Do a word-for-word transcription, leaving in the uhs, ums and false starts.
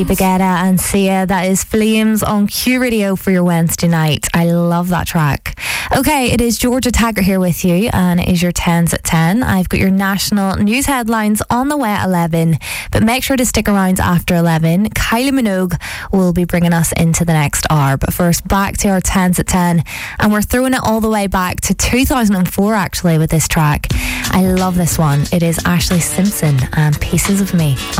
Bagetta and Sia, that is Flames on Q Radio for your Wednesday night. I love that track. Okay, it is Georgia Taggart here with you, and it is your tens at ten. I've got your national news headlines on the way at eleven, but make sure to stick around after eleven. Kylie Minogue will be bringing us into the next hour, but first back to our tens at ten, and we're throwing it all the way back to two thousand four actually with this track. I love this one. It is Ashlee Simpson and Pieces of Me